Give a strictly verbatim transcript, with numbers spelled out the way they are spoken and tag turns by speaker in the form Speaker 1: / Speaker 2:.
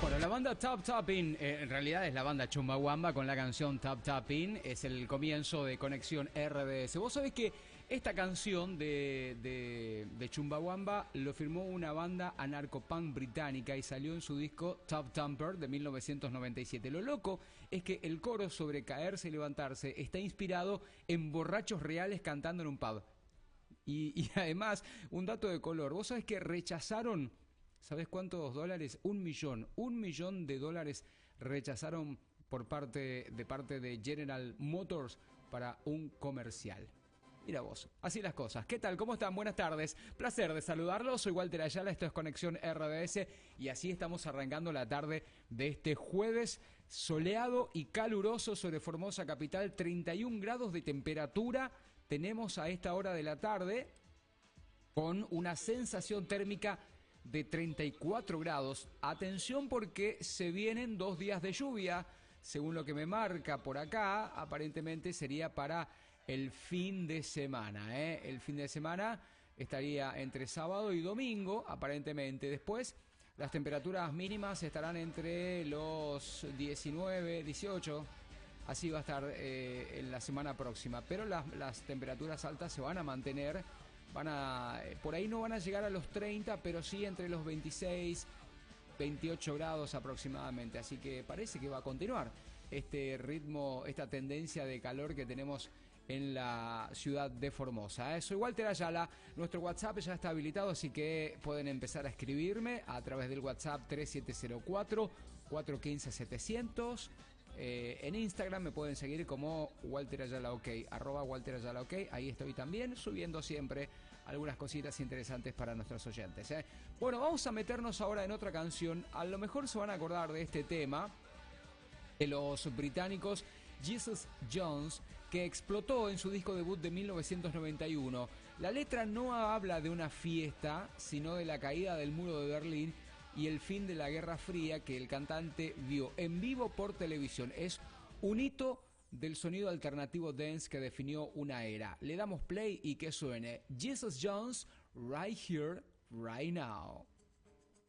Speaker 1: Bueno, la banda Tap Tapping, eh, en realidad es la banda Chumbawamba con la canción Tap Tapping, es el comienzo de Conexión R D S. Vos sabés que esta canción de, de, de Chumbawamba lo firmó una banda anarcopunk británica y salió en su disco Top Thumper de mil novecientos noventa y siete. Lo loco es que el coro sobre caerse y levantarse está inspirado en borrachos reales cantando en un pub. Y, y además, un dato de color, vos sabés que rechazaron... ¿Sabes cuántos dólares? Un millón. Un millón de dólares rechazaron por parte de parte de General Motors para un comercial. Mira vos, así las cosas. ¿Qué tal? ¿Cómo están? Buenas tardes. Placer de saludarlos. Soy Walter Ayala, esto es Conexión R D S y así estamos arrancando la tarde de este jueves soleado y caluroso sobre Formosa Capital. treinta y un grados de temperatura tenemos a esta hora de la tarde con una sensación térmica de treinta y cuatro grados. Atención porque se vienen dos días de lluvia, según lo que me marca por acá, aparentemente sería para el fin de semana, ¿eh? El fin de semana estaría entre sábado y domingo, aparentemente. Después las temperaturas mínimas estarán entre los diecinueve, dieciocho, así va a estar eh, en la semana próxima, pero las, las temperaturas altas se van a mantener. Van a, por ahí no van a llegar a los treinta, pero sí entre los veintiséis, veintiocho grados aproximadamente. Así que parece que va a continuar este ritmo, esta tendencia de calor que tenemos en la ciudad de Formosa. ¿eh? Soy Walter Ayala, nuestro WhatsApp ya está habilitado, así que pueden empezar a escribirme a través del WhatsApp tres siete cero cuatro, cuatro uno cinco, setecientos. Eh, en Instagram me pueden seguir como Walter Ayala OK, arroba Walter Ayala OK. Ahí estoy también subiendo siempre algunas cositas interesantes para nuestros oyentes. ¿eh? Bueno, vamos a meternos ahora en otra canción. A lo mejor se van a acordar de este tema de los británicos Jesus Jones, que explotó en su disco debut de mil novecientos noventa y uno. La letra no habla de una fiesta, sino de la caída del muro de Berlín y el fin de la Guerra Fría que el cantante vio en vivo por televisión. Es un hito del sonido alternativo dance que definió una era. Le damos play y que suene Jesus Jones, Right Here, Right Now.